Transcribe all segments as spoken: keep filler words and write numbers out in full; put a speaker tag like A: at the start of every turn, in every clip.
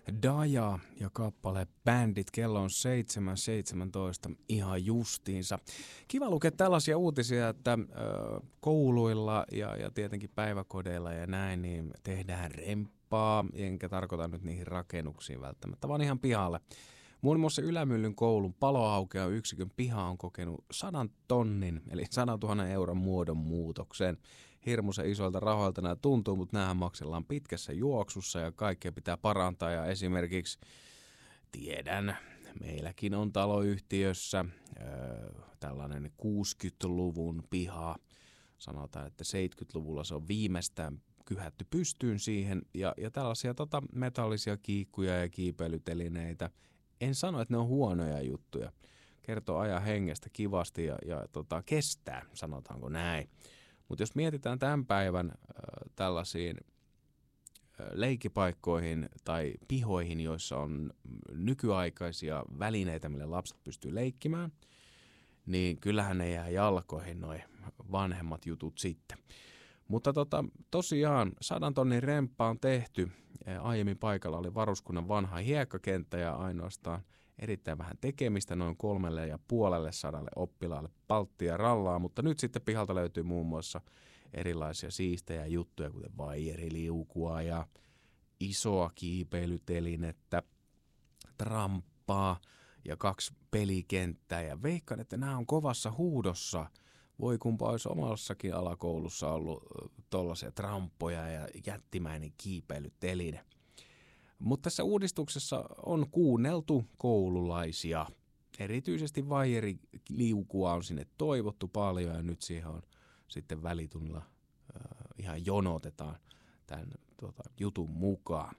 A: Daja ja kappale Bändit. Kello on seitsemän seitsemäntoista ihan justiinsa. Kiva lukea tällaisia uutisia, että ö, kouluilla ja, ja tietenkin päiväkodeilla ja näin niin tehdään remppaa. Enkä tarkoita nyt niihin rakennuksiin välttämättä, vaan ihan pihalle. Muun muassa Ylämyllyn koulun paloaukean yksikön piha on kokenut sadan tonnin, eli sadantuhannen euron muodon muutoksen. Hirmuisen isoilta rahoilta nämä tuntuu, mutta nämähän maksellaan pitkässä juoksussa ja kaikkea pitää parantaa. Ja esimerkiksi tiedän, meilläkin on taloyhtiössä äh, tällainen kuusikymmentäluvun piha. Sanotaan, että seitsemänkymmentäluvulla se on viimeistään kyhätty pystyyn siihen. Ja, ja tällaisia tota, metallisia kiikkuja ja kiipeilytelineitä. En sano, että ne on huonoja juttuja. Kertoo ajan hengestä kivasti ja, ja tota, kestää, sanotaanko näin. Mutta jos mietitään tämän päivän äh, tällaisiin äh, leikkipaikkoihin tai pihoihin, joissa on nykyaikaisia välineitä, millä lapset pystyy leikkimään, niin kyllähän ne jää jalkoihin noi vanhemmat jutut sitten. Mutta tota, tosiaan sadan tonnin remppa on tehty. Aiemmin paikalla oli varuskunnan vanha hiekkakenttä ja ainoastaan erittäin vähän tekemistä noin kolmelle ja puolelle sadalle oppilaalle palttia rallaa, mutta nyt sitten pihalta löytyy muun muassa erilaisia siistejä juttuja, kuten vaijeriliukua ja isoa kiipeilytelinettä, tramppaa ja kaksi pelikenttää. Ja veikkaan, että nämä on kovassa huudossa. Voi kumpa olisi omassakin alakoulussa ollut tollaisia tramppoja ja jättimäinen kiipeilyteline. Mutta tässä uudistuksessa on kuunneltu koululaisia. Erityisesti vaijeriliukua on sinne toivottu paljon ja nyt siihen on sitten välitunnilla äh, ihan jonotetaan tämän tuota, jutun mukaan.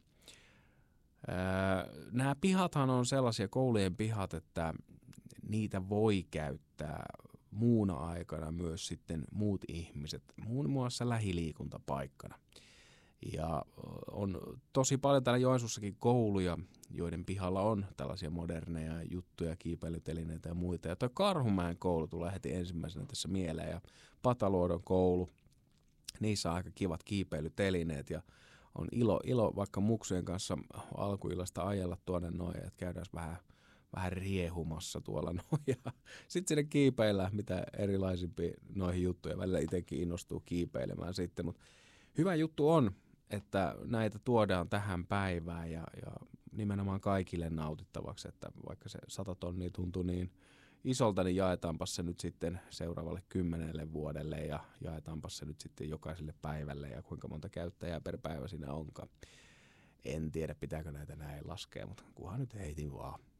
A: Äh, nämä pihathan on sellaisia koulujen pihat, että niitä voi käyttää muuna aikana myös sitten muut ihmiset, muun muassa lähiliikuntapaikkana. Ja on tosi paljon täällä Joensuussakin kouluja, joiden pihalla on tällaisia moderneja juttuja, kiipeilytelineitä ja muita. Ja tuo Karhumäen koulu tulee heti ensimmäisenä tässä mieleen ja Pataluodon koulu. Niissä on aika kivat kiipeilytelineet ja on ilo, ilo vaikka muksujen kanssa alkuillasta ajella tuonne noin, että käydään vähän vähän riehumassa tuolla noin. Sitten sinne kiipeillään mitä erilaisimpia noihin juttuja. Välillä itsekin innostuu kiipeilemään sitten. Mutta hyvä juttu on, että näitä tuodaan tähän päivään ja, ja nimenomaan kaikille nautittavaksi. Että vaikka se sata tonnia tuntuu niin isolta, niin jaetaanpa se nyt sitten seuraavalle kymmenelle vuodelle ja jaetaanpa se nyt sitten jokaiselle päivälle ja kuinka monta käyttäjää per päivä siinä onkaan. En tiedä, pitääkö näitä näin laskea, mutta kunhan nyt heitin vaan.